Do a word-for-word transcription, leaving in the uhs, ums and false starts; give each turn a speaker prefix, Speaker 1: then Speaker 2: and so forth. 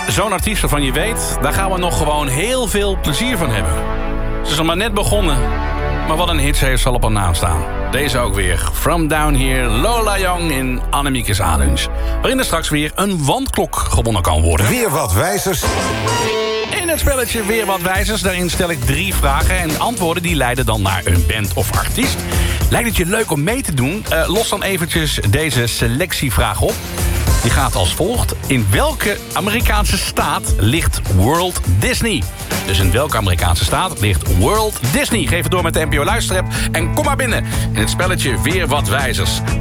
Speaker 1: zo'n artiest waarvan je weet, daar gaan we nog gewoon heel veel plezier van hebben. Ze is nog maar net begonnen, maar wat een hits heeft ze al op haar naam staan. Deze ook weer. From Down Here, Lola Young in Annemiekes A-lunch. Waarin er straks weer een wandklok gewonnen kan worden.
Speaker 2: Weer wat wijzers.
Speaker 1: In het spelletje Weer wat wijzers, daarin stel ik drie vragen. En de antwoorden die leiden dan naar een band of artiest. Lijkt het je leuk om mee te doen? Uh, los dan eventjes deze selectievraag op. Die gaat als volgt. In welke Amerikaanse staat ligt World Disney? Dus in welke Amerikaanse staat ligt World Disney? Geef het door met de N P O Luisterapp en kom maar binnen in het spelletje Weer wat wijzers.